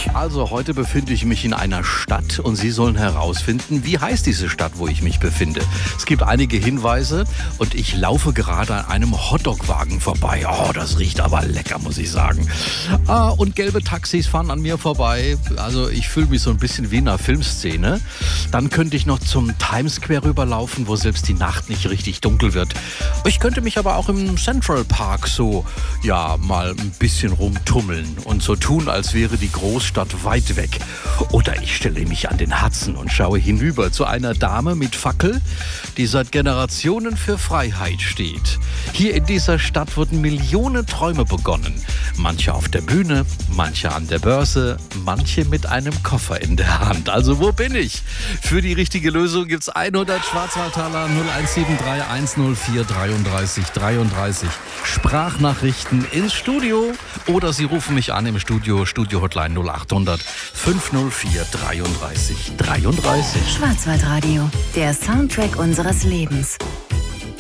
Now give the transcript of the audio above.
Also heute befinde ich mich in einer Stadt und Sie sollen herausfinden, wie heißt diese Stadt, wo ich mich befinde. Es gibt einige Hinweise und ich laufe gerade an einem Hotdog-Wagen vorbei. Oh, das riecht aber lecker, muss ich sagen. Und gelbe Taxis fahren an mir vorbei. Also ich fühle mich so ein bisschen wie in einer Filmszene. Dann könnte ich noch zum Times Square rüberlaufen, wo selbst die Nacht nicht richtig dunkel wird. Ich könnte mich aber auch im Central Park so, ja, mal ein bisschen rumtummeln und so tun, als wäre die Großstadt weit weg. Oder ich stelle mich an den Hudson und schaue hinüber zu einer Dame mit Fackel, die seit Generationen für Freiheit steht. Hier in dieser Stadt wurden Millionen Träume begonnen. Manche auf der Bühne, manche an der Börse, manche mit einem Koffer in der Hand. Also wo bin ich? Für die richtige Lösung gibt's 100 Schwarzwaldtaler 0173 104 33 33. Sprachnachrichten ins Studio oder Sie rufen mich an im Studio Hotline 0800 504 33 33. Schwarzwaldradio, der Soundtrack unseres Lebens.